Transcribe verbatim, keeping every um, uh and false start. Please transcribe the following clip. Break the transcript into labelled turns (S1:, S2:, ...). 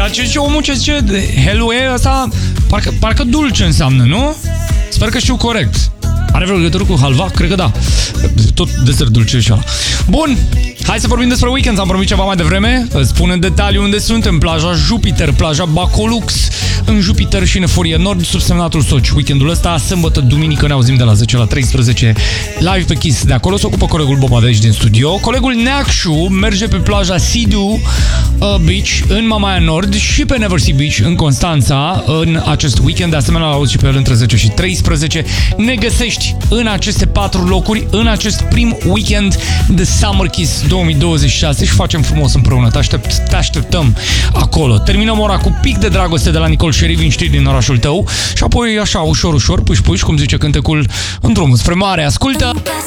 S1: dar ce zice omul ce zice hello e ăsta, parcă, parcă dulce înseamnă, nu? Sper că știu corect. Are vreo legătură cu halva? Cred că da. Tot desert dulce și ala. Bun, hai să vorbim despre weekend. Am promis ceva mai devreme. Spun în detaliu unde sunt. În plaja Jupiter, plaja Bacolux, în Jupiter și în Eforie Nord, subsemnatul Soci. Weekendul ăsta, sâmbătă, duminică, ne auzim de la zece la treisprezece live pe Kiss. De acolo se ocupă colegul Boba de aici din studio. Colegul Neacșu merge pe plaja Sidu uh, Beach în Mamaia Nord și pe Never Sea Beach în Constanța în acest weekend. De asemenea, l-auzi și pe el între zece și treisprezece. Ne găsești în aceste patru locuri, în acest prim weekend de Summer Kiss două mii douăzeci și șase și facem frumos împreună. Te, aștept, te așteptăm acolo. Terminăm ora cu pic de dragoste de la Nicol Șerifin, știi, din orașul tău, și apoi așa, ușor, ușor, puși, puși, cum zice cântecul, în drumul spre mare. Ascultă!